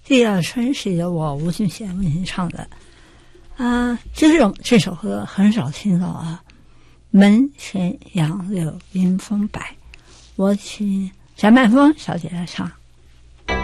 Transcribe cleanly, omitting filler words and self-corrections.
第二春是由我吴俊贤为您唱的。这首歌很少听到啊。门前杨柳迎风摆，我请翟曼凤小姐来唱。